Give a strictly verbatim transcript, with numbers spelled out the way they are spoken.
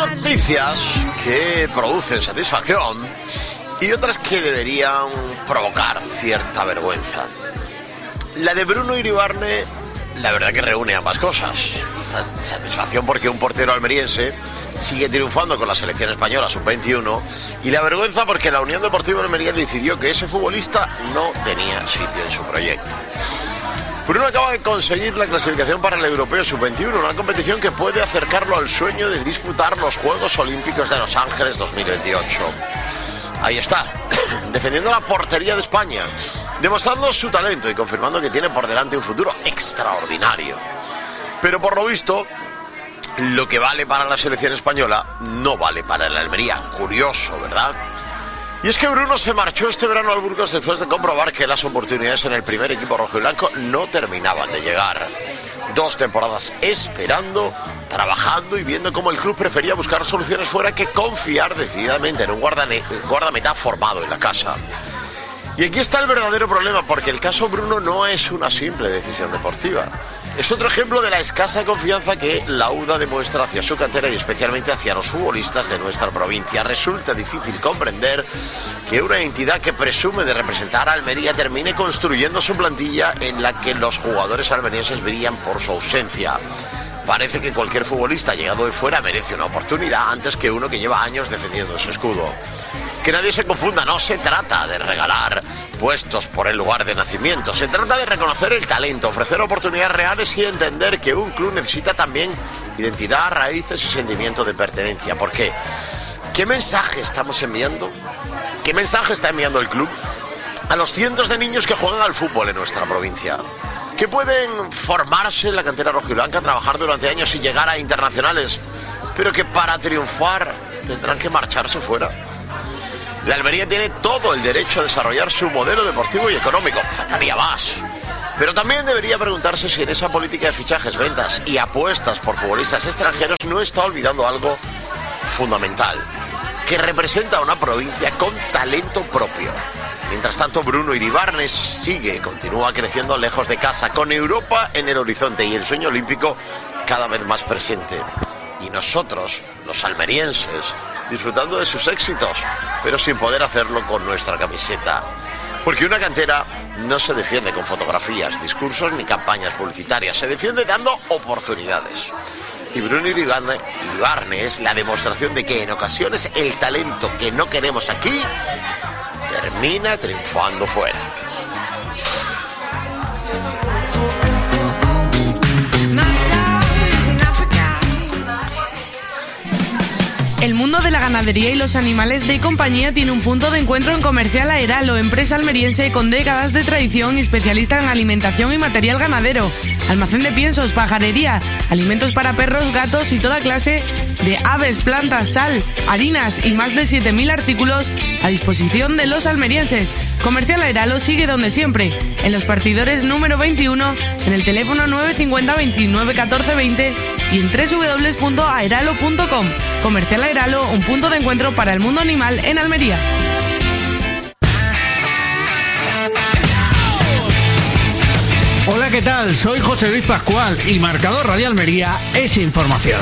noticias que producen satisfacción y otras que deberían provocar cierta vergüenza. La de Bruno Iribarne, la verdad que reúne ambas cosas. Satisfacción porque un portero almeriense sigue triunfando con la selección española sub veintiuno, y la vergüenza porque la Unión Deportiva Almería decidió que ese futbolista no tenía sitio en su proyecto. Bruno acaba de conseguir la clasificación para el Europeo sub veintiuno, una competición que puede acercarlo al sueño de disputar los Juegos Olímpicos de Los Ángeles dos mil veintiocho. Ahí está, defendiendo la portería de España, demostrando su talento y confirmando que tiene por delante un futuro extraordinario. Pero por lo visto, lo que vale para la selección española no vale para el Almería. Curioso, ¿verdad? Y es que Bruno se marchó este verano al Burgos después de comprobar que las oportunidades en el primer equipo rojo y blanco no terminaban de llegar. Dos temporadas esperando, trabajando y viendo cómo el club prefería buscar soluciones fuera que confiar decididamente en un guardane- guardameta formado en la casa. Y aquí está el verdadero problema, porque el caso Bruno no es una simple decisión deportiva. Es otro ejemplo de la escasa confianza que la U D A demuestra hacia su cantera y especialmente hacia los futbolistas de nuestra provincia. Resulta difícil comprender que una entidad que presume de representar a Almería termine construyendo su plantilla en la que los jugadores almerienses brillan por su ausencia. Parece que cualquier futbolista llegado de fuera merece una oportunidad antes que uno que lleva años defendiendo ese escudo. Que nadie se confunda, no se trata de regalar puestos por el lugar de nacimiento. Se trata de reconocer el talento, ofrecer oportunidades reales y entender que un club necesita también identidad, raíces y sentimiento de pertenencia. ¿Por qué? ¿Qué mensaje estamos enviando? ¿Qué mensaje está enviando el club a los cientos de niños que juegan al fútbol en nuestra provincia? Que pueden formarse en la cantera rojiblanca, trabajar durante años y llegar a internacionales, pero que para triunfar tendrán que marcharse fuera. La Almería tiene todo el derecho a desarrollar su modelo deportivo y económico, faltaría más. Pero también debería preguntarse si en esa política de fichajes, ventas y apuestas por futbolistas extranjeros no está olvidando algo fundamental, que representa a una provincia con talento propio. Mientras tanto, Bruno Iribarne sigue, continúa creciendo lejos de casa, con Europa en el horizonte y el sueño olímpico cada vez más presente. Y nosotros, los almerienses, disfrutando de sus éxitos, pero sin poder hacerlo con nuestra camiseta. Porque una cantera no se defiende con fotografías, discursos ni campañas publicitarias, se defiende dando oportunidades. Y Bruno Iribarne, Iribarne es la demostración de que en ocasiones el talento que no queremos aquí termina triunfando fuera. El mundo de la ganadería y los animales de compañía tiene un punto de encuentro en Comercial Aeralo, empresa almeriense con décadas de tradición y especialista en alimentación y material ganadero, almacén de piensos, pajarería, alimentos para perros, gatos y toda clase de aves, plantas, sal, harinas y más de siete mil artículos a disposición de los almerienses. Comercial Aeralo sigue donde siempre, en los partidores número veintiuno, en el teléfono nueve cinco cero, veintinueve, catorce, veinte y en doble u doble u doble u punto aeralo punto com. Comercial Aeralo, un punto de encuentro para el mundo animal en Almería. Hola, ¿qué tal? Soy José Luis Pascual y Marcador Radio Almería es información.